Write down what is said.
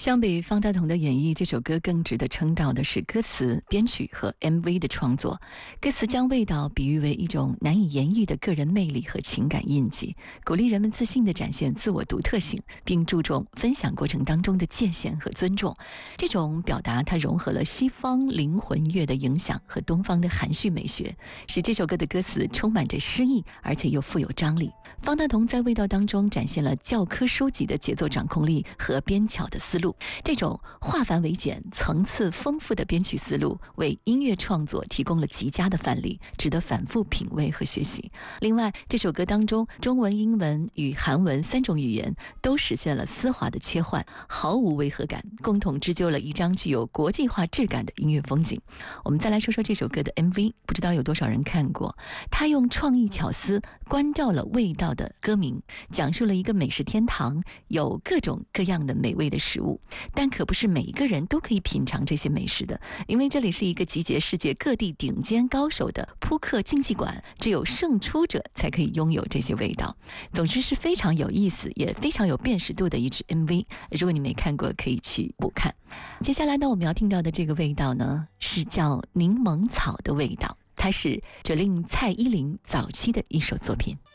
相比方大同的演绎，这首歌更值得称道的是歌词、编曲和 MV 的创作。歌词将味道比喻为一种难以言喻的个人魅力和情感印记，鼓励人们自信地展现自我独特性，并注重分享过程当中的界限和尊重。这种表达它融合了西方灵魂乐的影响和东方的含蓄美学，使这首歌的歌词充满着诗意，而且又富有张力。方大同在味道当中展现了教科书级的节奏掌控力和编巧的思路。这种化繁为简、层次丰富的编曲思路，为音乐创作提供了极佳的范例，值得反复品味和学习。另外，这首歌当中，中文、英文与韩文3种语言都实现了丝滑的切换，毫无违和感，共同织就了一张具有国际化质感的音乐风景。我们再来说说这首歌的 MV， 不知道有多少人看过。他用创意巧思关照了味道的歌名，讲述了一个美食天堂，有各种各样的美味的食物，但可不是每一个人都可以品尝这些美食的，因为这里是一个集结世界各地顶尖高手的扑克竞技馆，只有胜出者才可以拥有这些味道。总之是非常有意思，也非常有辨识度的一支 MV， 如果你没看过可以去补看。接下来呢，我们要听到的这个味道呢，是叫柠檬草的味道，它是Jolin蔡依林早期的一首作品。